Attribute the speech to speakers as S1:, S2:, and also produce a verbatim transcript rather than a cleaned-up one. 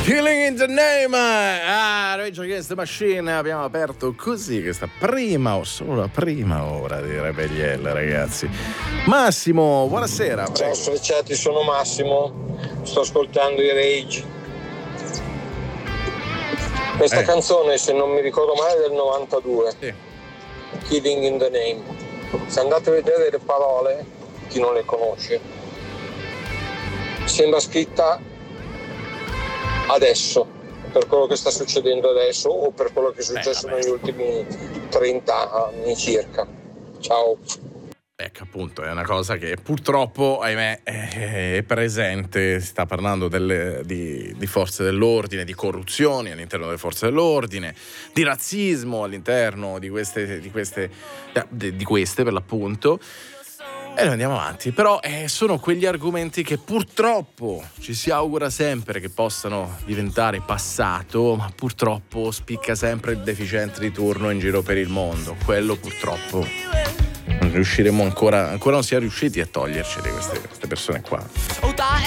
S1: Killing in the Name, ah, Rage Against the Machine. Abbiamo aperto così questa prima o solo la prima ora di Rebelliella, ragazzi. Massimo, buonasera. Prego.
S2: Ciao sfrecciati, sono Massimo, sto ascoltando i Rage. Questa eh. canzone, se non mi ricordo male, è del novantadue, sì. Killing in the Name. Se andate a vedere le parole, chi non le conosce, sembra scritta adesso, per quello che sta succedendo adesso o per quello che è successo eh, negli ultimi trenta anni circa. Ciao.
S1: Ecco, appunto, è una cosa che purtroppo, ahimè, è presente. Si sta parlando delle, di, di forze dell'ordine, di corruzioni all'interno delle forze dell'ordine, di razzismo all'interno di queste, di queste, di queste per l'appunto. E noi andiamo avanti, però eh, sono quegli argomenti che purtroppo ci si augura sempre che possano diventare passato, ma purtroppo spicca sempre il deficiente di turno in giro per il mondo. Quello purtroppo non riusciremo ancora, ancora non si è riusciti a toglierci di queste, queste persone qua.